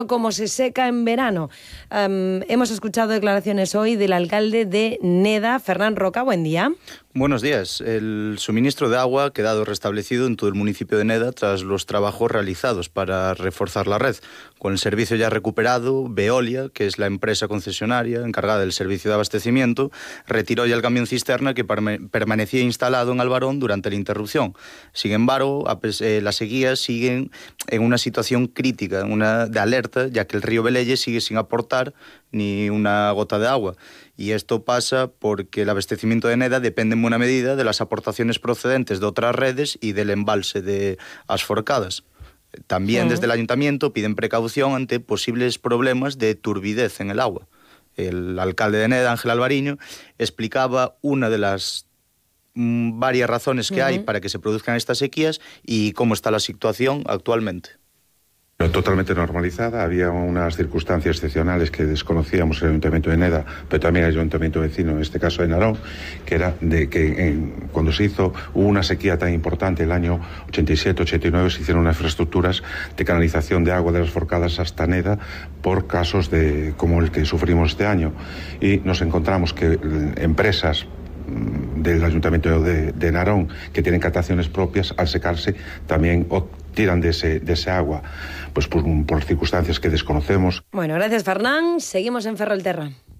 como se seca en verano. Hemos escuchado declaraciones hoy del alcalde de Neda, Fernán Roca. Buen día. Buenos días. El suministro de agua ha quedado restablecido en todo el municipio de Neda tras los trabajos realizados para reforzar la red. Con el servicio ya recuperado, Veolia, que es la empresa concesionaria encargada del servicio de abastecimiento, retiró ya el camión cisterna que permanecía instalado en Albarón durante la interrupción. Sin embargo, las sequías siguen en una situación crítica, de alerta, ya que el río Velelle sigue sin aportar ni una gota de agua. Y esto pasa porque el abastecimiento de Neda depende en buena medida de las aportaciones procedentes de otras redes y del embalse de As Forcadas. También desde el ayuntamiento piden precaución ante posibles problemas de turbidez en el agua. El alcalde de Neda, Ángel Alvariño, explicaba una de las varias razones que hay para que se produzcan estas sequías y cómo está la situación actualmente. Totalmente normalizada, había unas circunstancias excepcionales que desconocíamos en el Ayuntamiento de Neda, pero también el Ayuntamiento vecino, en este caso de Narón, que era de que cuando hubo una sequía tan importante, el año 87-89, se hicieron unas infraestructuras de canalización de agua de las Forcadas hasta Neda por casos como el que sufrimos este año. Y nos encontramos que empresas del Ayuntamiento de Narón, que tienen captaciones propias, al secarse también tiran de ese agua, pues por circunstancias que desconocemos. Bueno, gracias, Fernán. Seguimos en Ferrolterra.